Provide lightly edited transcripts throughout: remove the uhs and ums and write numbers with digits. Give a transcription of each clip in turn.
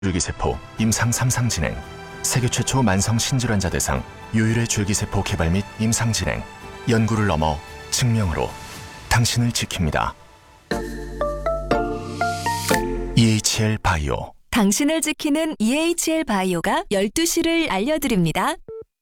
줄기세포 임상 3상 진행, 세계 최초 만성 신질환자 대상 유일의 줄기세포 개발 및 임상 진행, 연구를 넘어 증명으로 당신을 지킵니다. EHL 바이오. 당신을 지키는 EHL 바이오가 12시를 알려드립니다.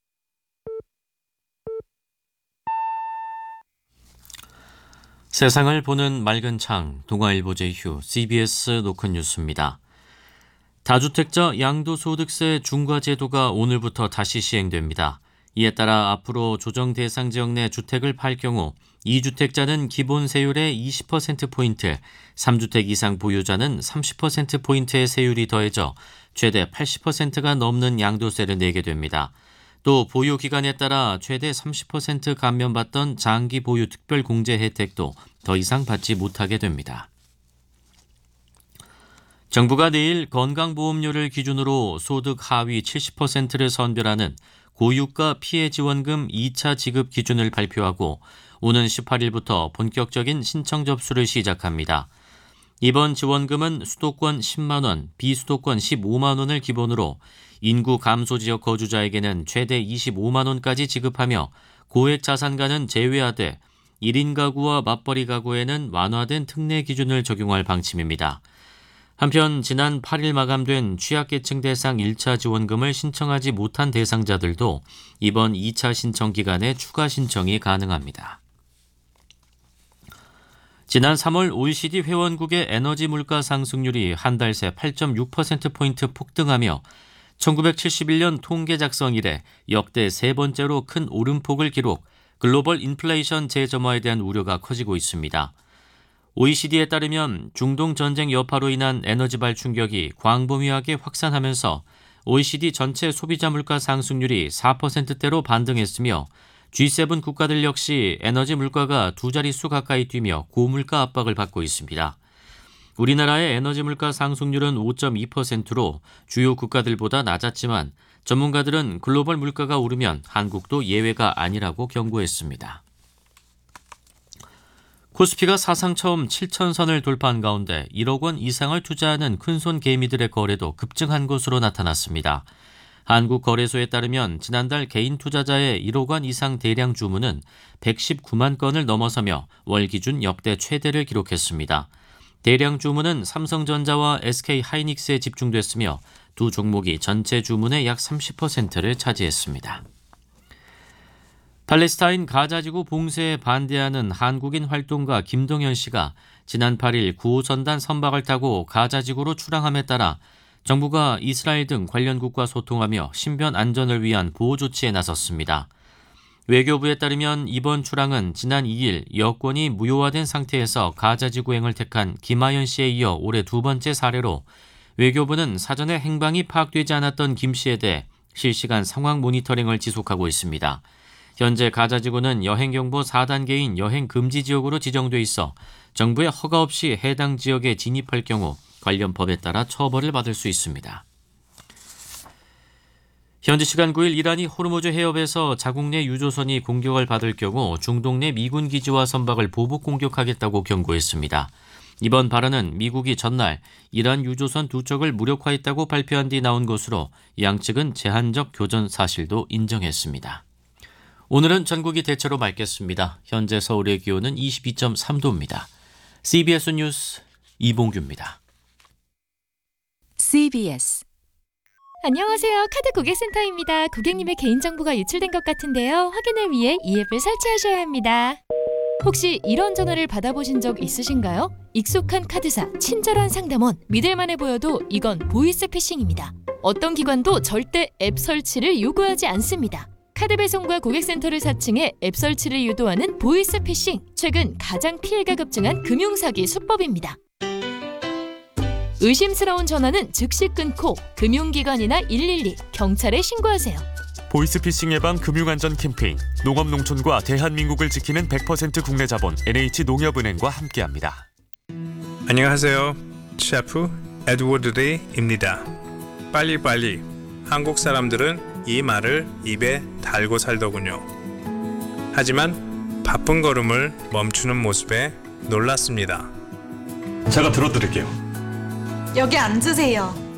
세상을 보는 맑은 창, 동아일보 제휴, CBS 노컷 뉴스입니다. 다주택자 양도소득세 중과제도가 오늘부터 다시 시행됩니다. 이에 따라 앞으로 조정 대상 지역 내 주택을 팔 경우 2주택자는 기본 세율의 20%포인트, 3주택 이상 보유자는 30%포인트의 세율이 더해져 최대 80%가 넘는 양도세를 내게 됩니다. 또 보유 기간에 따라 최대 30% 감면받던 장기 보유 특별 공제 혜택도 더 이상 받지 못하게 됩니다. 정부가 내일 건강보험료를 기준으로 소득 하위 70%를 선별하는 고유가 피해지원금 2차 지급 기준을 발표하고 오는 18일부터 본격적인 신청 접수를 시작합니다. 이번 지원금은 수도권 10만 원, 비수도권 15만 원을 기본으로 인구 감소 지역 거주자에게는 최대 25만 원까지 지급하며 고액 자산가는 제외하되 1인 가구와 맞벌이 가구에는 완화된 특례 기준을 적용할 방침입니다. 한편 지난 8일 마감된 취약계층 대상 1차 지원금을 신청하지 못한 대상자들도 이번 2차 신청 기간에 추가 신청이 가능합니다. 지난 3월 OECD 회원국의 에너지 물가 상승률이 한 달 새 8.6%포인트 폭등하며 1971년 통계 작성 이래 역대 세 번째로 큰 오름폭을 기록, 글로벌 인플레이션 재점화에 대한 우려가 커지고 있습니다. OECD에 따르면 중동 전쟁 여파로 인한 에너지발 충격이 광범위하게 확산하면서 OECD 전체 소비자 물가 상승률이 4%대로 반등했으며 G7 국가들 역시 에너지 물가가 두 자릿수 가까이 뛰며 고물가 압박을 받고 있습니다. 우리나라의 에너지 물가 상승률은 5.2%로 주요 국가들보다 낮았지만 전문가들은 글로벌 물가가 오르면 한국도 예외가 아니라고 경고했습니다. 코스피가 사상 처음 7천선을 돌파한 가운데 1억 원 이상을 투자하는 큰손 개미들의 거래도 급증한 것으로 나타났습니다. 한국거래소에 따르면 지난달 개인 투자자의 1억 원 이상 대량 주문은 119만 건을 넘어서며 월 기준 역대 최대를 기록했습니다. 대량 주문은 삼성전자와 SK하이닉스에 집중됐으며 두 종목이 전체 주문의 약 30%를 차지했습니다. 팔레스타인 가자지구 봉쇄에 반대하는 한국인 활동가 김동현 씨가 지난 8일 9호 전단 선박을 타고 가자지구로 출항함에 따라 정부가 이스라엘 등 관련국과 소통하며 신변 안전을 위한 보호 조치에 나섰습니다. 외교부에 따르면 이번 출항은 지난 2일 여권이 무효화된 상태에서 가자지구행을 택한 김하연 씨에 이어 올해 두 번째 사례로 외교부는 사전에 행방이 파악되지 않았던 김 씨에 대해 실시간 상황 모니터링을 지속하고 있습니다. 현재 가자지구는 여행경보 4단계인 여행금지 지역으로 지정돼 있어 정부의 허가 없이 해당 지역에 진입할 경우 관련 법에 따라 처벌을 받을 수 있습니다. 현지 시간 9일 이란이 호르무즈 해협에서 자국 내 유조선이 공격을 받을 경우 중동 내 미군 기지와 선박을 보복 공격하겠다고 경고했습니다. 이번 발언은 미국이 전날 이란 유조선 두 척을 무력화했다고 발표한 뒤 나온 것으로 양측은 제한적 교전 사실도 인정했습니다. 오늘은 전국이 대체로 맑겠습니다. 현재 서울의 기온은 22.3도입니다. CBS 뉴스 이봉규입니다. CBS. 안녕하세요. 카드 고객센터입니다. 고객님의 개인정보가 유출된 것 같은데요. 확인을 위해 이 앱을 설치하셔야 합니다. 혹시 이런 전화를 받아보신 적 있으신가요? 익숙한 카드사, 친절한 상담원, 믿을만해 보여도 이건 보이스피싱입니다. 어떤 기관도 절대 앱 설치를 요구하지 않습니다. 카드 배송과 고객센터를 사칭해 앱 설치를 유도하는 보이스피싱. 최근 가장 피해가 급증한 금융사기 수법입니다. 의심스러운 전화는 즉시 끊고 금융기관이나 112, 경찰에 신고하세요. 보이스피싱 예방 금융안전 캠페인 농업농촌과 대한민국을 지키는 100% 국내 자본 NH농협은행과 함께합니다. 안녕하세요. 셰프 에드워드 레이입니다. 빨리빨리. 한국 사람들은 이 말을 입에 달고 살더군요. 하지만 바쁜 걸음을 멈추는 모습에 놀랐습니다. 제가 들어드릴게요. 여기 앉으세요.